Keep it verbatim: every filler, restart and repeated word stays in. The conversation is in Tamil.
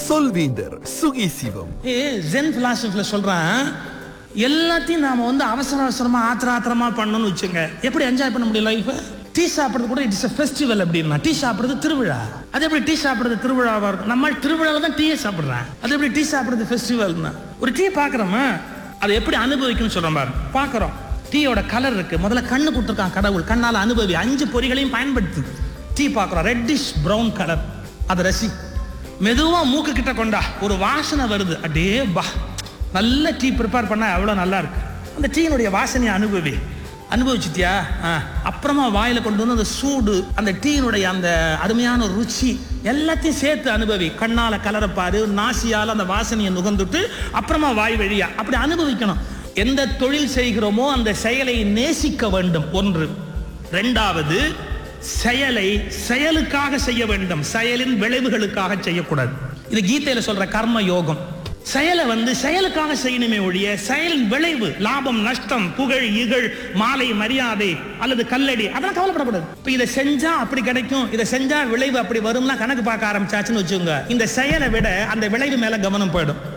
சொல்வீந்தர் சுகி சிவம். ஏ ஜென் பிலாசபில சொல்றான், எல்லாத்தையும் நாம வந்து அவசர அவசரமா ஆத்திர ஆத்திரமா பண்ணணும்னு வச்சுங்க, எப்படி என்ஜாய் பண்ண முடியும் லைஃப்? டீ சாப்பிடுறது கூட இட்ஸ் ஃபெஸ்டிவல் அப்படின்னா, டீ சாப்பிடுறது திருவிழா. அது எப்படி டீ சாப்பிடுறது திருவிழாவா இருக்கும்? நம்ம திருவிழாவில் தான் டீயே சாப்பிடுறேன், அது எப்படி டீ சாப்பிடுறது ஃபெஸ்டிவல்னா? ஒரு டீ பார்க்குறோமா, அதை எப்படி அனுபவிக்கணும்னு சொல்றோம் பாரு. பார்க்குறோம், டீயோட கலர் இருக்கு, முதல்ல கண்ணு கொடுத்துருக்கான் கடவுள், கண்ணால் அனுபவி, அஞ்சு பொறிகளையும் பயன்படுத்து. டீ பார்க்குறோம், ரெட்டிஷ் ப்ரௌன் கலர், அதை ரசி. மெதுவா மூக்கு கிட்ட கொண்டா, ஒரு வாசனை வருது, அடே பா, நல்ல டீ ப்ரிப்பேர் பண்ணா எவ்வளோ நல்லா இருக்கு. அந்த டீயினுடைய வாசனையை அனுபவி. அனுபவிச்சிட்டியா, அப்புறமா வாயில கொண்டு வந்து அந்த சூடு, அந்த டீயினுடைய அந்த அருமையான ருச்சி எல்லாத்தையும் சேர்த்து அனுபவி. கண்ணால கலரப்பாரு, நாசியால் அந்த வாசனையை நுகர்ந்துட்டு அப்புறமா வாய் வழியா அப்படி அனுபவிக்கணும். எந்த தொழில் செய்கிறோமோ அந்த செயலை நேசிக்க வேண்டும் ஒன்று. ரெண்டாவது, செயலை செயலுக்காக செய்ய வேண்டும், செயலின் விளைவுகளுக்காக செய்யக்கூடாது. இது கீதையில சொல்ற கர்ம யோகம். செயலை வந்து செயலுக்காக செய்யணுமே ஒழிய செயலின் விளைவு, லாபம் நஷ்டம், புகழ் இகழ், மாலை மரியாதை அல்லது கல்லடி, அதெல்லாம் கவலைப்படக்கூடாது. இப்ப இதை செஞ்சா அப்படி கிடைக்கும், இதை செஞ்சா விளைவு அப்படி வரும்னா கணக்கு பார்க்க ஆரம்பிச்சாச்சுன்னு வச்சுக்கோங்க, இந்த செயலை விட அந்த விளைவு மேல கவனம் போயிடும்.